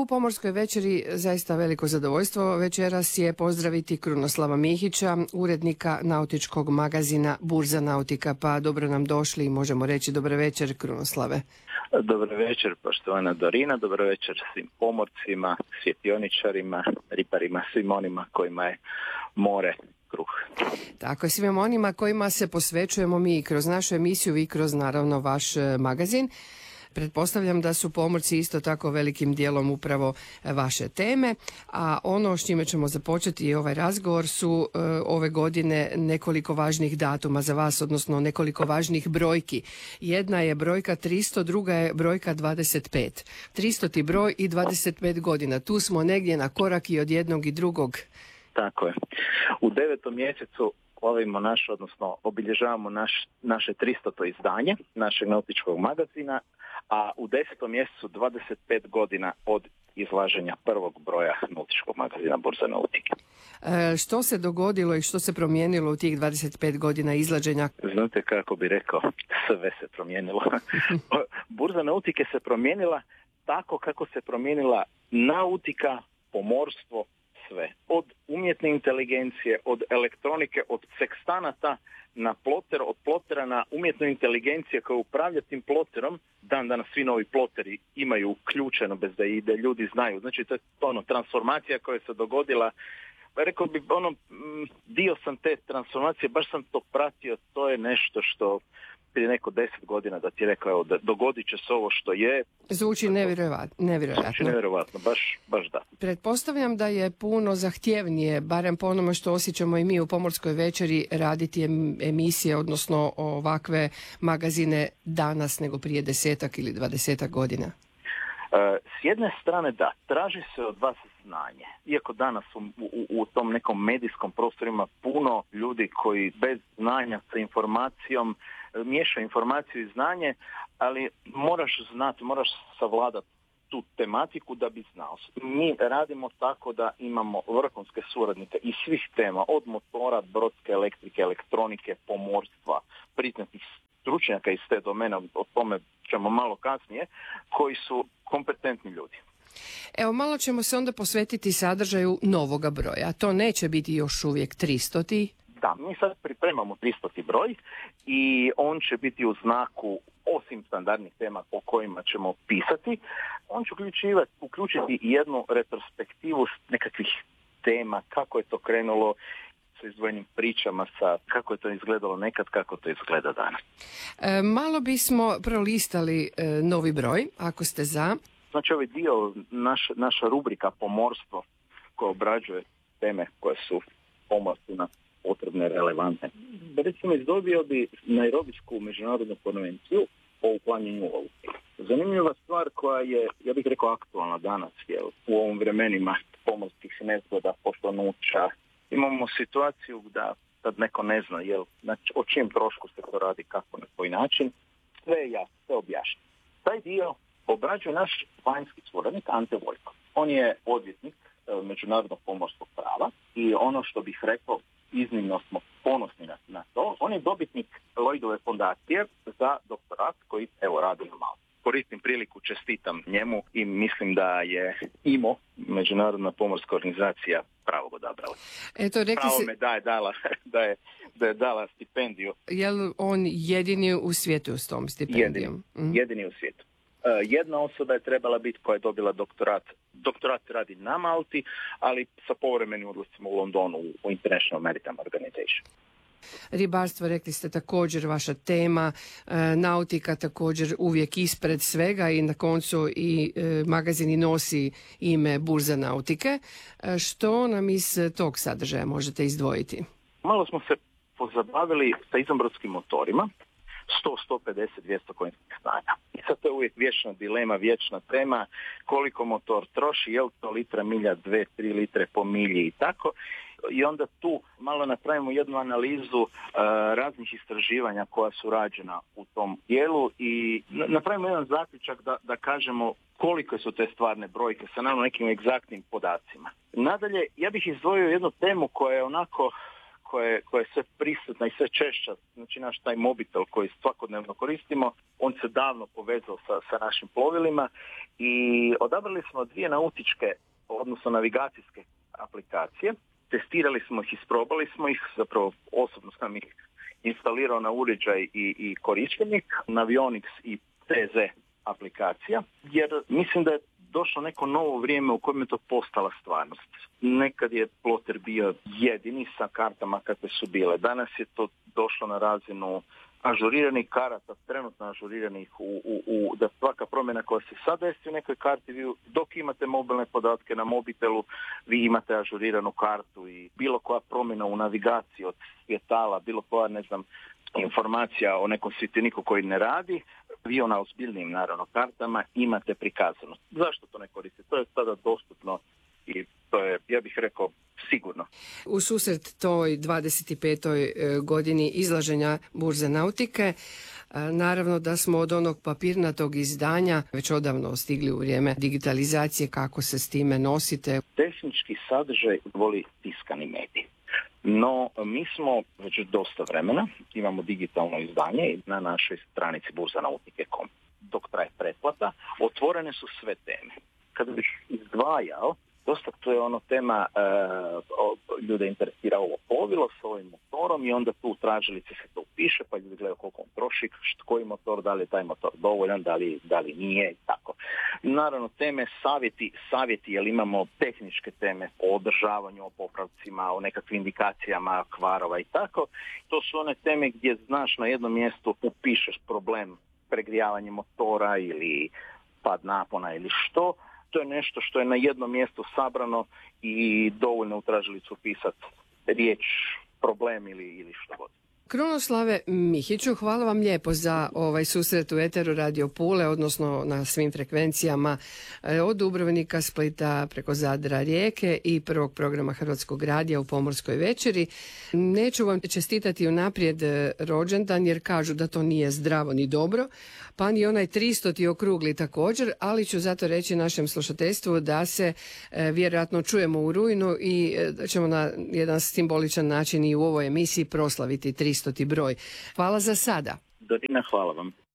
U Pomorskoj večeri zaista veliko zadovoljstvo večeras je pozdraviti Krunoslava Mihića, urednika nautičkog magazina Burza nautika. Pa dobro nam došli i možemo reći dobar večer, Krunoslave. Dobar večer, poštovana Dorina, dobar večer svim pomorcima, svjetioničarima, riparima, svim onima kojima je more kruh. Tako je, svim onima kojima se posvećujemo mi kroz našu emisiju i kroz naravno vaš magazin. Pretpostavljam da su pomorci isto tako velikim dijelom upravo vaše teme, a ono s čime ćemo započeti i ovaj razgovor su ove godine nekoliko važnih datuma za vas, odnosno nekoliko važnih brojki. Jedna je brojka 300, druga je brojka 25. 300. broj i 25 godina. Tu smo negdje na korak i od jednog i drugog. Tako je. U 9. mjesecu obilježavamo naše 300. izdanje našeg nautičkog magazina, a u 10. mjesecu 25 godina od izlaženja prvog broja nautičkog magazina Burza nautike. Što se dogodilo i što se promijenilo u tih 25 godina izlaženja? Znate kako bi rekao, sve se promijenilo. Burza nautike se promijenila tako kako se promijenila nautika, pomorstvo, sve. Od umjetne inteligencije, od elektronike, od sekstanata na ploter, od plotera na umjetnu inteligenciju koja upravlja tim ploterom. Danas svi novi ploteri imaju uključeno bez da ide, ljudi znaju. Znači to je transformacija koja se dogodila. Rekao bi, dio sam te transformacije, baš sam to pratio, to je nešto što prije neko 10 godina da ti rekao da dogodit će se ovo što je. Zvuči nevjerojatno. Baš da. Pretpostavljam da je puno zahtjevnije, barem po onome što osjećamo i mi u Pomorskoj večeri, raditi emisije, odnosno ovakve magazine danas nego prije 10 ili 20 godina. S jedne strane da, traži se od vas znanje. Iako danas u tom nekom medijskom prostoru ima puno ljudi koji bez znanja sa informacijom miješaju informaciju i znanje, ali moraš znati, moraš savladati tu tematiku da bi znao. Mi radimo tako da imamo vrhunske suradnike iz svih tema, od motora, brodske elektrike, elektronike, pomorstva, priznatih stručnjaka iz te domene, o tome ćemo malo kasnije, koji su kompetentni ljudi. Evo, malo ćemo se onda posvetiti sadržaju novoga broja. To neće biti još uvijek 300. Da, mi sad pripremamo 300. broj i on će biti u znaku, osim standardnih tema o kojima ćemo pisati, on će uključiti jednu retrospektivu nekakvih tema, kako je to krenulo sa izdvojenim pričama, kako je to izgledalo nekad, kako to izgleda danas. Malo bismo prolistali novi broj, ako ste za. Znači ovaj dio, naša rubrika pomorstvo koja obrađuje teme koje su pomorstvima potrebne, relevantne. Recimo izdobio bi Nairobijsku međunarodnu konvenciju o uklanjanju lovstva. Zanimljiva stvar koja je, ja bih rekao, aktualna danas, jer u ovim vremenima pomorskih nezgoda, potonuća, imamo situaciju da sad neko ne zna znači, o čijem trošku se to radi, kako, na koji način, sve je jasno, sve objašnjeno. Taj dio obrađuje naš vanjski suradnik Ante Vojko. On je odvjetnik međunarodnog pomorskog prava i ono što bih rekao, iznimno smo ponosni na to. On je dobitnik Lloydove fondacije za doktorat koji radi na Malti. Koristim priliku, čestitam njemu i mislim da je IMO, Međunarodna pomorska organizacija, pravog odabrala. Pravo me da je dala stipendiju. Je li on jedini u svijetu s tom stipendijom? Jedini u svijetu. Jedna osoba je trebala biti koja je dobila doktorat. Doktorat radi na Malti, ali sa povremenim odlascima u Londonu u International Maritime Organization. Ribarstvo, rekli ste, također vaša tema, nautika također uvijek ispred svega i na koncu i magazin nosi ime Burza nautike. Što nam iz tog sadržaja možete izdvojiti? Malo smo se pozabavili sa izobrodskim motorima, 100, 150, 200 konjskih snaga. I sad to je uvijek vječna dilema, vječna tema, koliko motor troši, je li to litra milja, 2-3 litre po milji i tako. I onda tu malo napravimo jednu analizu raznih istraživanja koja su rađena u tom dijelu i napravimo jedan zaključak da kažemo koliko su te stvarne brojke sa naravno nekim egzaktnim podacima. Nadalje, ja bih izdvojio jednu temu koja je onako koja je sve prisutna i sve češća, znači naš taj mobitel koji svakodnevno koristimo, on se davno povezao sa našim plovilima i odabrali smo 2 nautičke, odnosno navigacijske aplikacije. Testirali smo ih, isprobali smo ih, zapravo osobno sam ih instalirao na uređaj i korištenik, Navionics i TZ aplikacija, jer mislim da je došlo neko novo vrijeme u kojem je to postala stvarnost. Nekad je ploter bio jedini sa kartama kakve su bile. Danas je to došlo na razinu ažuriranih karata, trenutno ažuriranih da svaka promjena koja se sad desi u nekoj karti, vi dok imate mobilne podatke na mobitelu, vi imate ažuriranu kartu i bilo koja promjena u navigaciji od svjetala, bilo koja, informacija o nekom svjetljeniku koji ne radi, vi na ozbiljnim, naravno, kartama imate prikazano. Zašto to ne koriste? To je sada dostupno i to je, ja bih rekao, sigurno. U susret toj 25. godini izlaženja Burze nautike, naravno da smo od onog papirnatog izdanja već odavno stigli u vrijeme digitalizacije. Kako se s time nosite? Tehnički sadržaj voli tiskani medij. No, mi smo već dosta vremena, imamo digitalno izdanje na našoj stranici burzanautike.com. Dok traje pretplata, otvorene su sve teme. Kada bih izdvajao, dosta to je tema, ljude interesira ovo plovilo s ovim motorom i onda tu u tražilici se to upiše, pa ljudi gledaju koliko on troši, koji motor, da li je taj motor dovoljan, da li nije i tako. Naravno, teme, savjeti, jer imamo tehničke teme o održavanju, o popravcima, o nekakvim indikacijama kvarova i tako. To su one teme gdje znaš na jednom mjestu upišeš problem pregrijavanja motora ili pad napona ili što. To je nešto što je na jednom mjestu sabrano i dovoljno u tražilicu pisati riječ, problem ili što god. Krunoslave Mihiću, hvala vam lijepo za ovaj susret u eteru Radio Pule, odnosno na svim frekvencijama od Dubrovnika, Splita, preko Zadra, Rijeke i prvog programa Hrvatskog radija u Pomorskoj večeri. Neću vam čestitati unaprijed rođendan jer kažu da to nije zdravo ni dobro, pa ni onaj 300. okrugli također, ali ću zato reći našem slušateljstvu da se vjerojatno čujemo u rujnu i da ćemo na jedan simboličan način i u ovoj emisiji proslaviti 300. broj. Hvala za sada. Dorina, hvala vam.